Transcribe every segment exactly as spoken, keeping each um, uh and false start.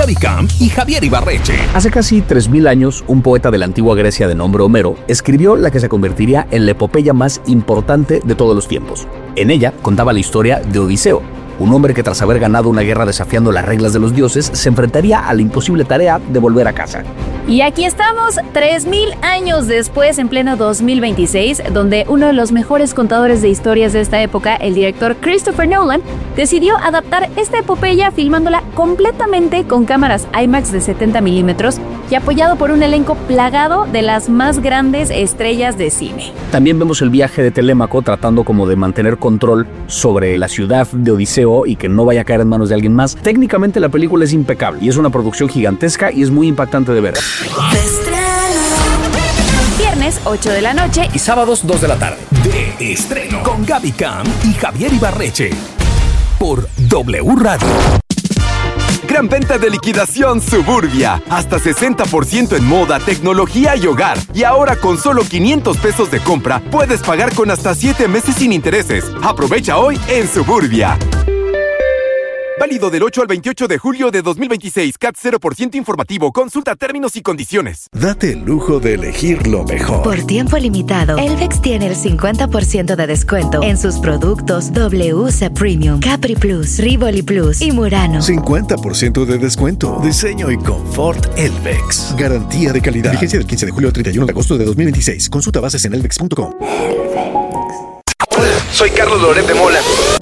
Gaby Camp y Javier Ibarreche. Hace casi tres mil años, un poeta de la antigua Grecia de nombre Homero escribió la que se convertiría en la epopeya más importante de todos los tiempos. En ella contaba la historia de Odiseo, un hombre que tras haber ganado una guerra desafiando las reglas de los dioses, se enfrentaría a la imposible tarea de volver a casa. Y aquí estamos, tres mil años después, en pleno dos mil veintiséis, donde uno de los mejores contadores de historias de esta época, el director Christopher Nolan, decidió adaptar esta epopeya filmándola completamente con cámaras IMAX de setenta milímetros y apoyado por un elenco plagado de las más grandes estrellas de cine. También vemos el viaje de Telémaco tratando como de mantener control sobre la ciudad de Odiseo y que no vaya a caer en manos de alguien más. Técnicamente la película es impecable y es una producción gigantesca y es muy impactante de ver. Viernes ocho de la noche y sábados dos de la tarde. De estreno con Gaby Camp y Javier Ibarreche por W Radio. Gran venta de liquidación Suburbia. Hasta sesenta por ciento en moda, tecnología y hogar. Y ahora con solo quinientos pesos de compra, puedes pagar con hasta siete meses sin intereses. Aprovecha hoy en Suburbia. Válido del ocho al veintiocho de julio de dos mil veintiséis. C A T cero por ciento informativo. Consulta términos y condiciones. Date el lujo de elegir lo mejor. Por tiempo limitado, Elvex tiene el cincuenta por ciento de descuento en sus productos W C Premium, Capri Plus, Rivoli Plus y Murano. cincuenta por ciento de descuento. Diseño y confort Elvex. Garantía de calidad. Vigencia del quince de julio al treinta y uno de agosto de dos mil veintiséis. Consulta bases en elvex punto com. Hola, soy Carlos Loret de Mola.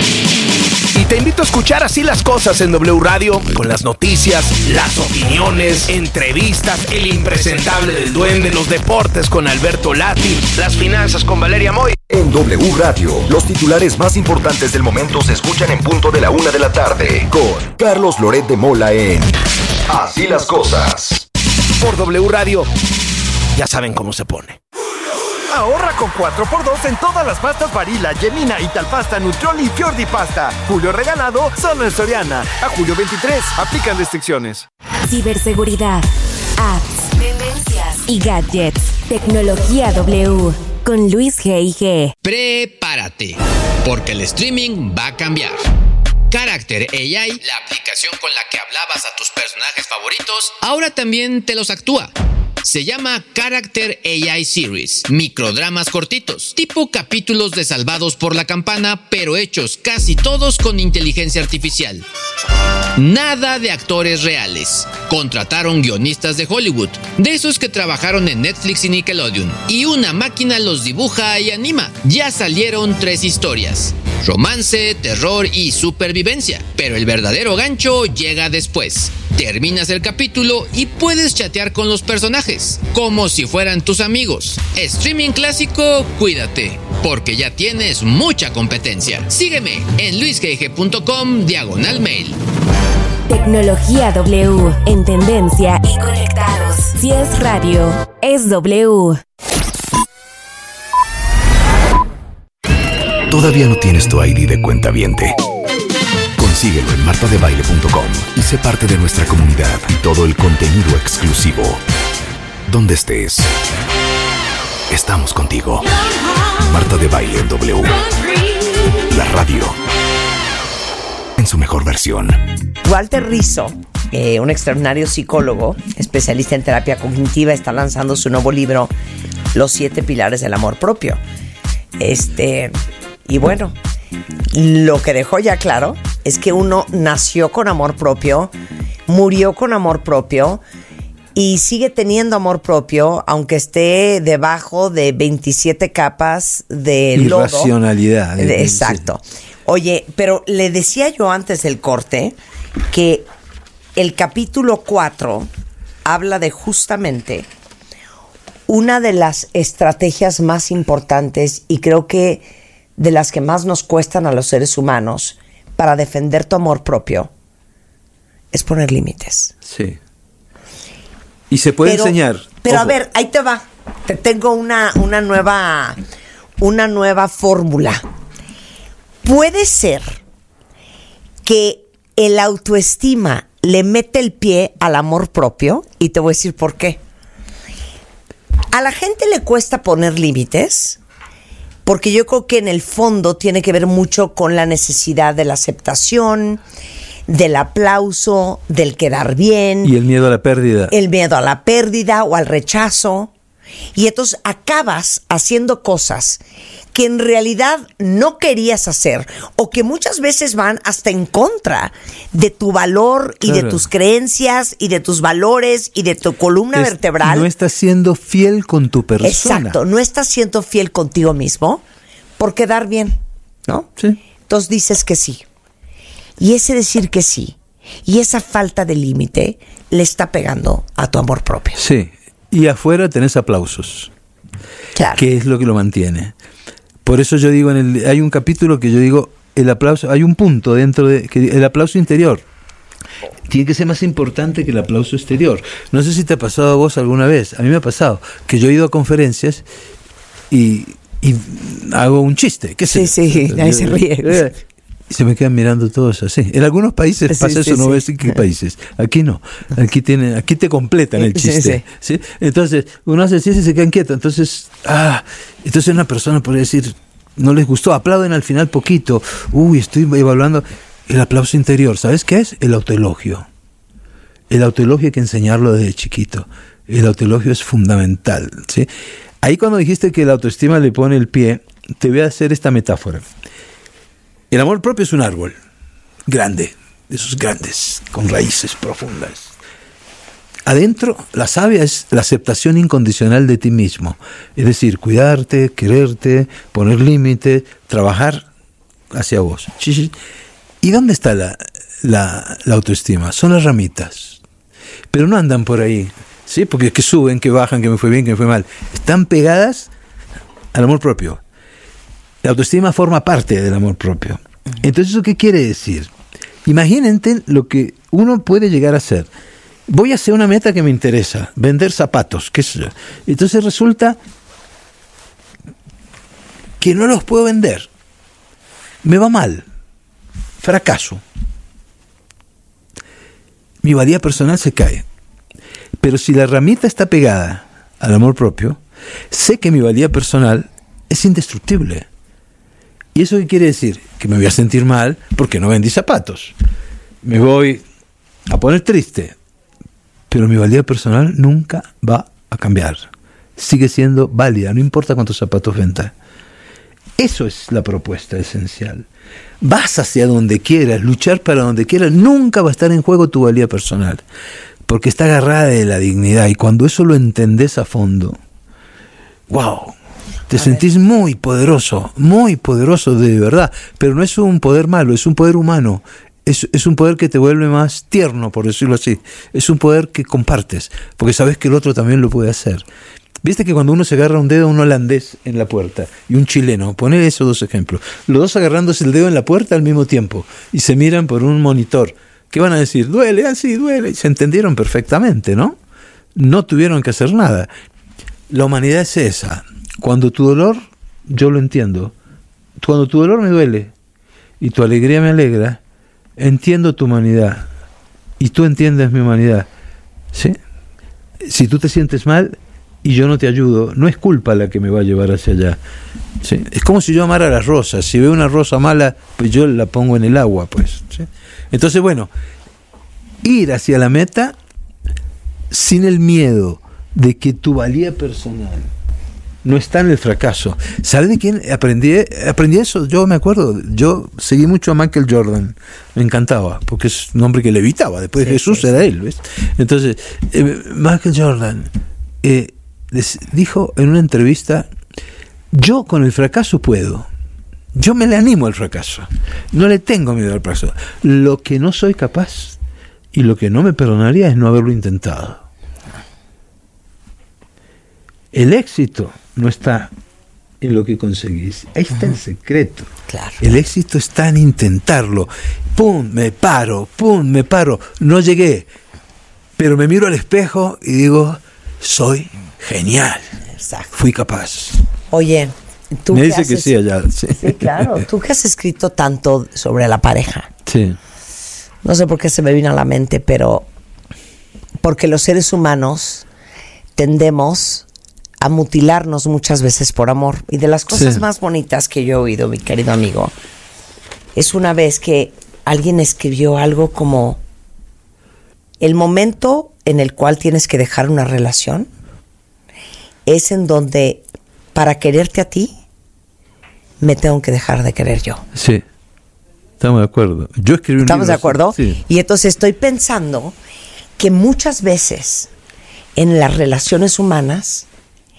Y te invito a escuchar Así las Cosas en W Radio, con las noticias, las opiniones, entrevistas, el impresentable del duende, los deportes con Alberto Lati, las finanzas con Valeria Moy. En W Radio, los titulares más importantes del momento se escuchan en punto de la una de la tarde, con Carlos Loret de Mola en Así las Cosas. Por W Radio, ya saben cómo se pone. Ahorra con cuatro por dos en todas las pastas Barilla, Gelmina, Italpasta, Nutrioli y Fiordi Pasta. Julio regalado solo en Soriana. A julio veintitrés. Aplican restricciones. Ciberseguridad, apps, tendencias y gadgets. Tecnología W con Luis G I G. Prepárate, porque el streaming va a cambiar. Character A I, la aplicación con la que hablabas a tus personajes favoritos, ahora también te los actúa. Se llama Character A I Series, microdramas cortitos, tipo capítulos de Salvados por la Campana, pero hechos casi todos con inteligencia artificial. Nada de actores reales. Contrataron guionistas de Hollywood, de esos que trabajaron en Netflix y Nickelodeon, y una máquina los dibuja y anima. Ya salieron tres historias: romance, terror y supervivencia, pero el verdadero gancho llega después. Terminas el capítulo y puedes chatear con los personajes, como si fueran tus amigos. Streaming clásico, cuídate, porque ya tienes mucha competencia. Sígueme en luisgg punto com diagonal mail. Tecnología W, en tendencia y conectados. Si es radio, es W. ¿Todavía no tienes tu I D de cuentaviente? Consíguelo en marta de baile punto com y sé parte de nuestra comunidad y todo el contenido exclusivo. Donde estés, estamos contigo. Marta de Baile en W. La radio en su mejor versión. Walter Rizzo, eh, un extraordinario psicólogo, especialista en terapia cognitiva, está lanzando su nuevo libro, Los siete pilares del amor propio. Este, y bueno, lo que dejó ya claro es que uno nació con amor propio, murió con amor propio y sigue teniendo amor propio, aunque esté debajo de veintisiete capas de lodo. Irracionalidad. De, exacto. Oye, pero le decía yo antes del corte que el capítulo cuatro habla de justamente una de las estrategias más importantes y creo que de las que más nos cuestan a los seres humanos para defender tu amor propio es poner límites. Sí. Y se puede pero, enseñar. Pero Ojo. a ver, ahí te va. Te tengo una, una nueva, una nueva fórmula. Puede ser que el autoestima le mete el pie al amor propio y te voy a decir por qué. A la gente le cuesta poner límites porque yo creo que en el fondo tiene que ver mucho con la necesidad de la aceptación, del aplauso, del quedar bien. Y el miedo a la pérdida. El miedo a la pérdida o al rechazo. Y entonces acabas haciendo cosas que en realidad no querías hacer o que muchas veces van hasta en contra de tu valor y Claro. de tus creencias y de tus valores y de tu columna Es- vertebral. No estás siendo fiel con tu persona. Exacto, no estás siendo fiel contigo mismo por quedar bien, ¿no? Sí. Entonces dices que sí. Y ese decir que sí y esa falta de límite le está pegando a tu amor propio. Sí. Y afuera tenés aplausos. Claro. Que es lo que lo mantiene. Por eso yo digo, en el, hay un capítulo que yo digo, el aplauso, hay un punto dentro de, que el aplauso interior tiene que ser más importante que el aplauso exterior. No sé si te ha pasado a vos alguna vez, a mí me ha pasado, que yo he ido a conferencias y, y hago un chiste. ¿Qué sé Sí, yo? sí, nadie se ríe. Y se me quedan mirando todos así. En algunos países Sí, pasa sí, eso, no sí. voy a decir qué países. Aquí no. Aquí tienen, aquí te completan el Sí, chiste. ¿sí? Entonces, uno hace chiste y se quedan quietos. Entonces, ah, entonces una persona podría decir, no les gustó, aplauden al final poquito. Uy, estoy evaluando el aplauso interior. ¿Sabes qué es? El autoelogio. El autoelogio hay que enseñarlo desde chiquito. El autoelogio es fundamental. ¿sí? Ahí cuando dijiste que la autoestima le pone el pie, te voy a hacer esta metáfora. El amor propio es un árbol grande, de esos grandes, con raíces profundas. Adentro, la savia es la aceptación incondicional de ti mismo. Es decir, cuidarte, quererte, poner límites, trabajar hacia vos. ¿Y dónde está la, la, la autoestima? Son las ramitas. Pero no andan por ahí, ¿sí? Porque que suben, que bajan, que me fue bien, que me fue mal. Están pegadas al amor propio. La autoestima forma parte del amor propio. Entonces, ¿eso qué quiere decir? Imagínate lo que uno puede llegar a hacer. Voy a hacer una meta que me interesa, vender zapatos, qué sé yo. Entonces resulta que no los puedo vender. Me va mal. Fracaso. Mi valía personal se cae. Pero si la ramita está pegada al amor propio, sé que mi valía personal es indestructible. ¿Y eso qué quiere decir? Que me voy a sentir mal porque no vendí zapatos. Me voy a poner triste. Pero mi valía personal nunca va a cambiar. Sigue siendo válida, no importa cuántos zapatos vendas. Eso es la propuesta esencial. Vas hacia donde quieras, luchar para donde quieras, nunca va a estar en juego tu valía personal. Porque está agarrada de la dignidad. Y cuando eso lo entendés a fondo, wow, te sentís muy poderoso, muy poderoso de verdad, pero no es un poder malo, es un poder humano, es, es un poder que te vuelve más tierno, por decirlo así, es un poder que compartes, porque sabes que el otro también lo puede hacer. Viste que cuando uno se agarra un dedo, un holandés en la puerta y un chileno, poner esos dos ejemplos, los dos agarrándose el dedo en la puerta al mismo tiempo y se miran por un monitor, ¿qué van a decir? Duele, así duele, y se entendieron perfectamente, ¿no? No tuvieron que hacer nada. La humanidad es esa. Cuando tu dolor, yo lo entiendo, cuando tu dolor me duele y tu alegría me alegra, entiendo tu humanidad y tú entiendes mi humanidad, ¿sí? Si tú te sientes mal y yo no te ayudo, no es culpa la que me va a llevar hacia allá, ¿sí? Es como si yo amara las rosas, si veo una rosa mala, pues yo la pongo en el agua, pues, ¿sí? Entonces, bueno, ir hacia la meta sin el miedo de que tu valía personal no está en el fracaso. ¿Sabes de quién aprendí? Aprendí eso, yo me acuerdo, yo seguí mucho a Michael Jordan, me encantaba, porque es un hombre que levitaba, después Sí, de Jesús sí, era sí. él, ¿ves? Entonces, eh, Michael Jordan eh, les dijo en una entrevista, yo con el fracaso puedo, yo me le animo al fracaso, no le tengo miedo al fracaso, lo que no soy capaz y lo que no me perdonaría es no haberlo intentado. El éxito no está en lo que conseguís, ahí está el secreto. Claro. El éxito está en intentarlo. Pum, me paro, pum, me paro, no llegué, pero me miro al espejo y digo, soy genial. Exacto. Fui capaz. Oye, tú me que dice que haces- sí allá. Sí, Sí, claro. Tú que has escrito tanto sobre la pareja, sí. no sé por qué se me vino a la mente, pero porque los seres humanos tendemos a mutilarnos muchas veces por amor. Y de las cosas Sí. más bonitas que yo he oído, mi querido amigo, es una vez que alguien escribió algo como: el momento en el cual tienes que dejar una relación es en donde, para quererte a ti, me tengo que dejar de querer yo. Sí, estamos de acuerdo. Yo escribí un ¿Estamos libro de acuerdo? así. Sí. Y entonces estoy pensando que muchas veces en las relaciones humanas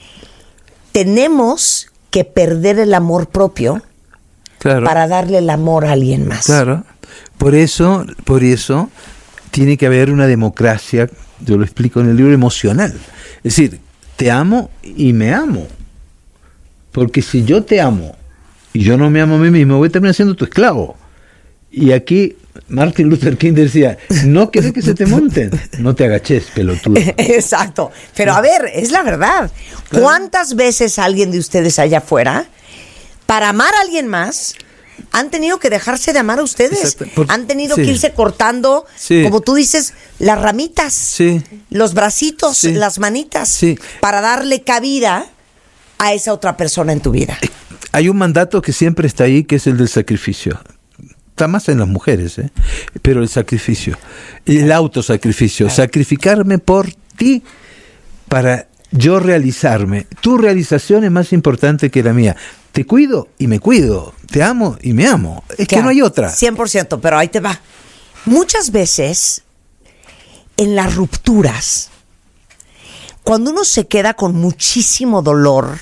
tenemos que perder el amor propio, claro, para darle el amor a alguien más. Claro. Por eso, por eso tiene que haber una democracia, yo lo explico en el libro, emocional. Es decir, te amo y me amo. Porque si yo te amo y yo no me amo a mí mismo, voy a terminar siendo tu esclavo. Y aquí Martin Luther King decía: no quieres que se te monten, no te agaches, pelotudo. Exacto. Pero a ver, es la verdad. Claro. ¿Cuántas veces alguien de ustedes allá afuera, para amar a alguien más, han tenido que dejarse de amar a ustedes? Por, han tenido sí. que irse cortando, sí. como tú dices, las ramitas, sí. los bracitos, sí. las manitas, sí. para darle cabida a esa otra persona en tu vida. Hay un mandato que siempre está ahí, que es el del sacrificio. Está más en las mujeres, ¿eh? Pero el sacrificio, el autosacrificio, claro. sacrificarme por ti para yo realizarme. Tu realización es más importante que la mía. Te cuido y me cuido, te amo y me amo. Es claro, que no hay otra. cien por ciento, pero ahí te va. Muchas veces, en las rupturas, cuando uno se queda con muchísimo dolor,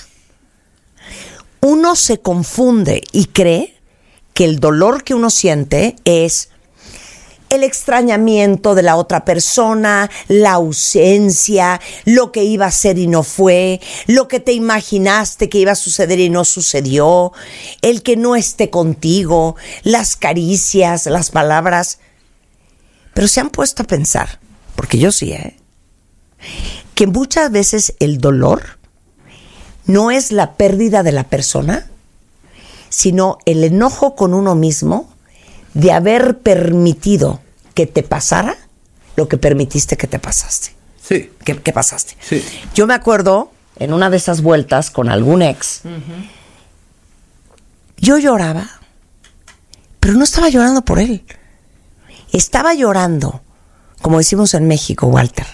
uno se confunde y cree que el dolor que uno siente es el extrañamiento de la otra persona, la ausencia, lo que iba a ser y no fue, lo que te imaginaste que iba a suceder y no sucedió, el que no esté contigo, las caricias, las palabras. Pero se han puesto a pensar, porque yo sí, ¿eh? que muchas veces el dolor no es la pérdida de la persona, sino el enojo con uno mismo de haber permitido que te pasara lo que permitiste que te pasaste. Sí. Que, que pasaste. Sí. Yo me acuerdo, en una de esas vueltas con algún ex, uh-huh. yo lloraba, pero no estaba llorando por él. Estaba llorando, como decimos en México, Walter,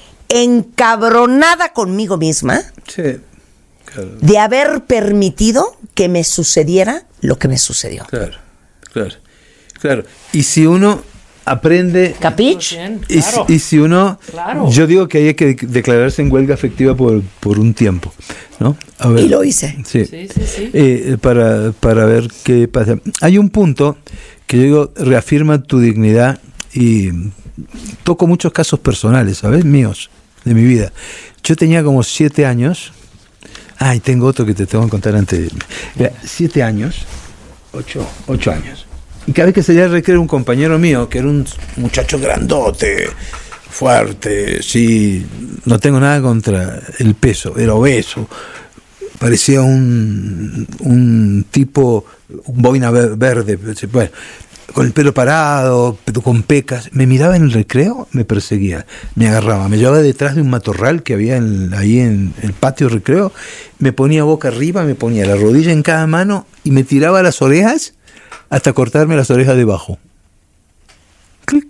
encabronada conmigo misma. Sí. Claro. De haber permitido que me sucediera lo que me sucedió. Claro, claro, claro. Y si uno aprende... ¿Capich? Y, claro. y si uno... Claro. Yo digo que hay que declararse en huelga afectiva por, por un tiempo, ¿no? A ver, y lo hice. Sí, sí, sí, sí. Eh, para, para ver qué pasa. Hay un punto que yo digo, reafirma tu dignidad, y toco muchos casos personales, ¿sabes? Míos, de mi vida. Yo tenía como siete años... Ah, y tengo otro que te tengo que contar antes de irme. Mira, siete años, ocho, ocho años. Y cada vez que salía al recreo, un compañero mío, que era un muchacho grandote, fuerte, sí, no tengo nada contra el peso, era obeso, parecía un, un tipo, un boina verde, bueno, con el pelo parado, con pecas, me miraba en el recreo, me perseguía, me agarraba, me llevaba detrás de un matorral que había en, ahí en el patio recreo, me ponía boca arriba, me ponía la rodilla en cada mano y me tiraba las orejas hasta cortarme las orejas debajo. ¡Clic!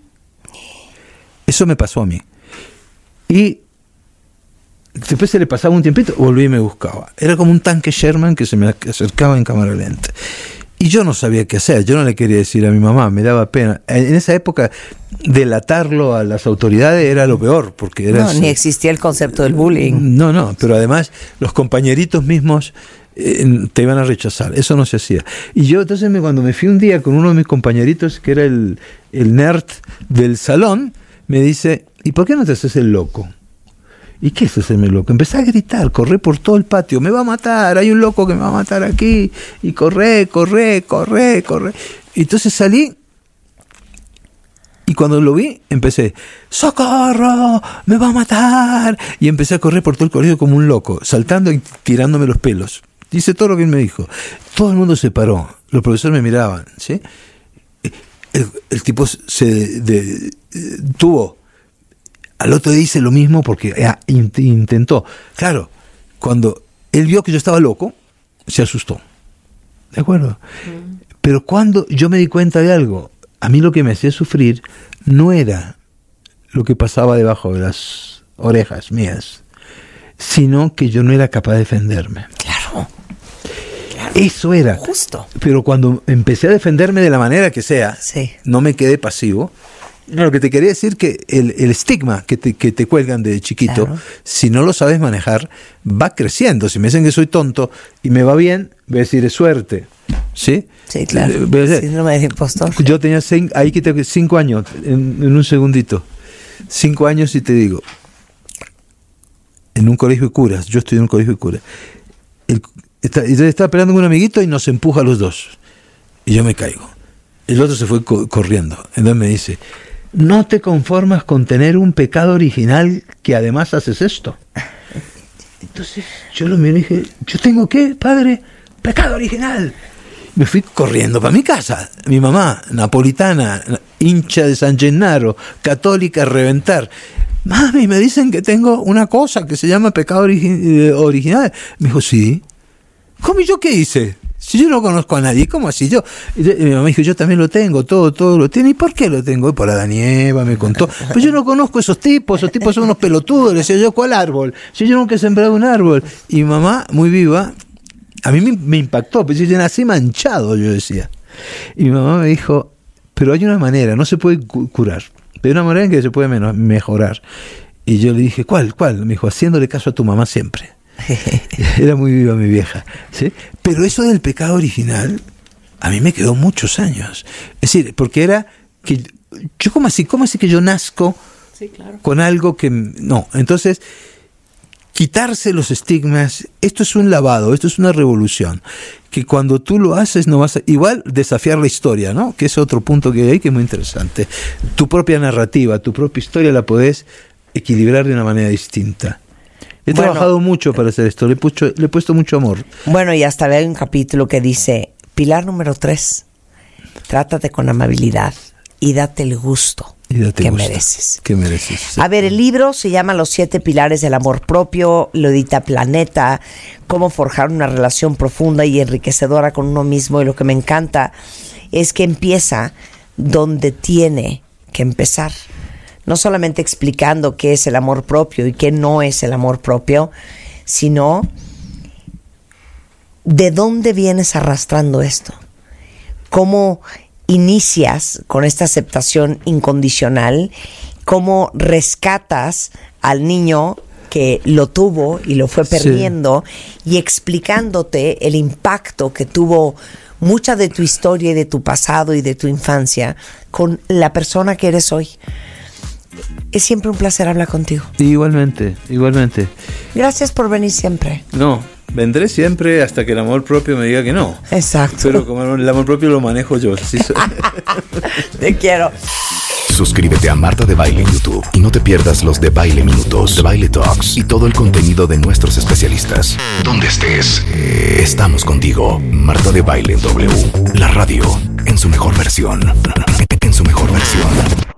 Eso me pasó a mí. Y después se le pasaba un tiempito, volví y me buscaba. Era como un tanque Sherman que se me acercaba en cámara lenta. Y yo no sabía qué hacer, yo no le quería decir a mi mamá, me daba pena. En esa época, delatarlo a las autoridades era lo peor, porque era... No, ni existía el concepto del bullying. No, no, pero además los compañeritos mismos eh, te iban a rechazar, eso no se hacía. Y yo entonces me, cuando me fui un día con uno de mis compañeritos, que era el, el nerd del salón, me dice, ¿y por qué no te haces el loco? ¿Y qué es hacerme loco? Empecé a gritar, corré por todo el patio, me va a matar, hay un loco que me va a matar aquí, y corré, corré, corré, corré. Y entonces salí, y cuando lo vi, empecé, ¡socorro! ¡Me va a matar! Y empecé a correr por todo el colegio como un loco, saltando y tirándome los pelos. Dice todo lo que él me dijo. Todo el mundo se paró, los profesores me miraban, ¿sí? El, el tipo se de, de, tuvo... Al otro día hice lo mismo porque eh, intentó. Claro, cuando él vio que yo estaba loco, se asustó. ¿De acuerdo? Mm. Pero cuando yo me di cuenta de algo, a mí lo que me hacía sufrir no era lo que pasaba debajo de las orejas mías, sino que yo no era capaz de defenderme. Claro. claro. Eso era. Justo. Pero cuando empecé a defenderme de la manera que sea, sí. no me quedé pasivo. No, lo que te quería decir que el, el estigma que te, que te cuelgan de chiquito, claro. si no lo sabes manejar, va creciendo. Si me dicen que soy tonto y me va bien, voy a decir es suerte. ¿Sí? Sí, claro. Síndrome de impostor. Yo tenía cinco, ahí que te, cinco años, en, en un segundito. Cinco años y te digo, en un colegio de curas, yo estoy en un colegio de curas. El, está, estaba peleando con un amiguito y nos empuja a los dos. Y yo me caigo. El otro se fue co- corriendo. Entonces me dice, no te conformas con tener un pecado original que además haces esto. Entonces yo lo miré y dije, ¿yo tengo qué, padre? Pecado original. Me fui corriendo para mi casa. Mi mamá, napolitana, hincha de San Gennaro, católica a reventar. Mami, me dicen que tengo una cosa que se llama pecado origi- original. Me dijo, sí. ¿Cómo y yo qué hice? Si yo no conozco a nadie, ¿cómo así? Yo, y mi mamá dijo, yo también lo tengo, todo, todo lo tiene. ¿Y por qué lo tengo? Por Adán y Eva, me contó. Pero yo no conozco esos tipos, esos tipos son unos pelotudos. Le decía yo, ¿cuál árbol? Si yo nunca he sembrado un árbol. Y mi mamá, muy viva, a mí me, me impactó, pero yo nací manchado, yo decía. Y mi mamá me dijo, pero hay una manera, no se puede cu- curar, pero hay una manera en que se puede menos, mejorar. Y yo le dije, ¿cuál? ¿Cuál? Me dijo, haciéndole caso a tu mamá siempre. Era muy viva mi vieja, ¿sí? Pero eso del pecado original a mí me quedó muchos años. Es decir, porque era que yo, ¿cómo así? ¿Cómo así que yo nazco sí, claro. con algo que no? Entonces, quitarse los estigmas, esto es un lavado, esto es una revolución, que cuando tú lo haces no vas a, igual desafiar la historia, ¿no? Que es otro punto que hay que es muy interesante. Tu propia narrativa, tu propia historia la podés equilibrar de una manera distinta. He bueno, trabajado mucho para hacer esto, le he, puesto, le he puesto mucho amor. Bueno, y hasta hay un capítulo que dice, pilar número tres, trátate con amabilidad y date el gusto y date que gusto, mereces. Que mereces. Sí. A ver, el libro se llama Los siete pilares del amor propio, lo edita Planeta, cómo forjar una relación profunda y enriquecedora con uno mismo, y lo que me encanta es que empieza donde tiene que empezar. No solamente explicando qué es el amor propio y qué no es el amor propio, sino de dónde vienes arrastrando esto. Cómo inicias con esta aceptación incondicional, cómo rescatas al niño que lo tuvo y lo fue perdiendo, sí. y explicándote el impacto que tuvo mucha de tu historia y de tu pasado y de tu infancia con la persona que eres hoy. Es siempre un placer hablar contigo. Igualmente, igualmente. Gracias por venir siempre. No, vendré siempre hasta que el amor propio me diga que no. Exacto. Pero como el amor propio lo manejo yo. Así soy. Te quiero. Suscríbete a Marta de Baile en YouTube y no te pierdas los de Baile Minutos, de Baile Talks y todo el contenido de nuestros especialistas. Donde estés, estamos contigo. Marta de Baile W, la radio en su mejor versión. En su mejor versión.